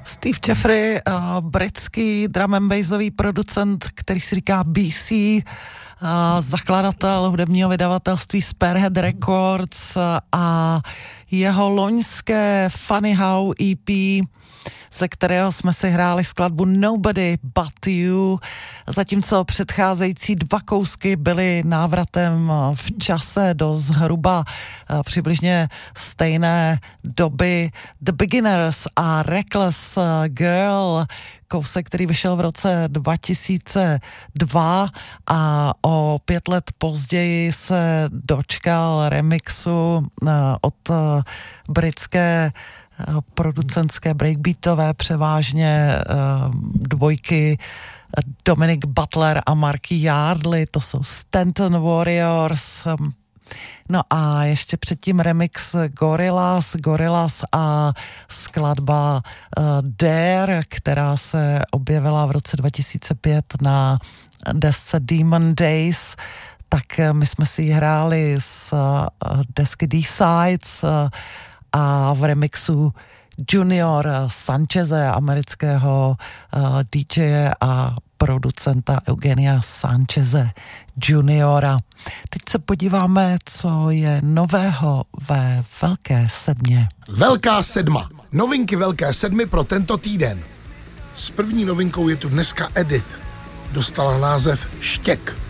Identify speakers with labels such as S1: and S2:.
S1: Steve Jeffrey, britský drum and bassový producent, který si říká BC, zakladatel hudebního vydavatelství Spearhead Records a jeho loňské Funny How EP, ze kterého jsme si hráli skladbu Nobody But You, zatímco předcházející dva kousky byly návratem v čase do zhruba přibližně stejné doby The Beginners a Reckless Girl, kousek, který vyšel v roce 2002 a o 5 let později se dočkal remixu od britské producentské breakbeatové převážně dvojky Dominic Butler a Marky Yardley, to jsou Stanton Warriors. No a ještě předtím remix Gorillaz a skladba Dare, která se objevila v roce 2005 na desce Demon Days, tak my jsme si ji hráli z desky D-Sides a v remixu Junior Sancheze, amerického DJe a producenta Eugenia Sancheze Juniora. Teď se podíváme, co je nového ve Velké sedmě.
S2: Velká sedma. Novinky Velké sedmy pro tento týden. S první novinkou je tu dneska Edith. Dostala název Štěk.